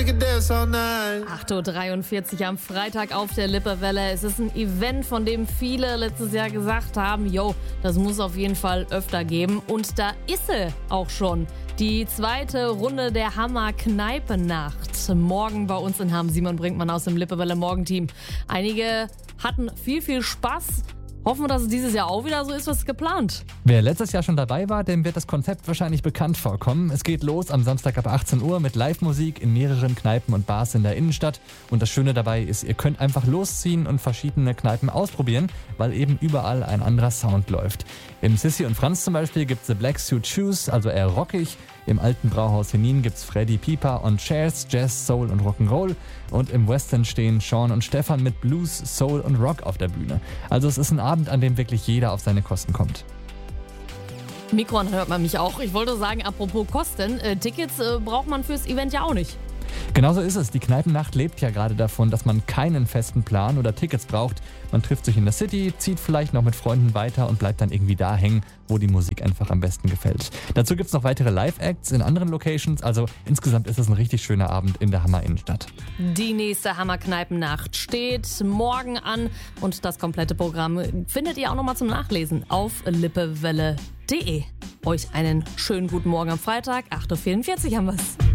we could dance all night. 8.43 Uhr am Freitag auf der Lippewelle. Es ist ein Event, von dem viele letztes Jahr gesagt haben, yo, das muss auf jeden Fall öfter geben. Und da ist sie auch schon. Die zweite Runde der Hammer-Kneipe-Nacht. Morgen bei uns in Hamm. Simon Brinkmann aus dem Lippewelle-Morgenteam. Einige hatten viel Spaß. Hoffen wir, dass es dieses Jahr auch wieder so ist, was geplant. Wer letztes Jahr schon dabei war, dem wird das Konzept wahrscheinlich bekannt vorkommen. Es geht los am Samstag ab 18 Uhr mit Live-Musik in mehreren Kneipen und Bars in der Innenstadt. Und das Schöne dabei ist, ihr könnt einfach losziehen und verschiedene Kneipen ausprobieren, weil eben überall ein anderer Sound läuft. Im Sissi und Franz zum Beispiel gibt's The Black Suit Shoes, also eher rockig. Im alten Brauhaus Henin gibt's Freddy Pieper on Chairs, Jazz, Soul und Rock'n'Roll. Und im Western stehen Sean und Stefan mit Blues, Soul und Rock auf der Bühne. Also es ist ein Abend, an dem wirklich jeder auf seine Kosten kommt. Mikro, dann hört man mich auch. Ich wollte sagen, apropos Kosten, Tickets braucht man fürs Event ja auch nicht. Genauso ist es. Die Kneipennacht lebt ja gerade davon, dass man keinen festen Plan oder Tickets braucht. Man trifft sich in der City, zieht vielleicht noch mit Freunden weiter und bleibt dann irgendwie da hängen, wo die Musik einfach am besten gefällt. Dazu gibt es noch weitere Live-Acts in anderen Locations. Also insgesamt ist es ein richtig schöner Abend in der Hammer Innenstadt. Die nächste Hammer-Kneipennacht steht morgen an und das komplette Programm findet ihr auch nochmal zum Nachlesen auf lippewelle.de. Euch einen schönen guten Morgen am Freitag, 8.44 Uhr haben wir's.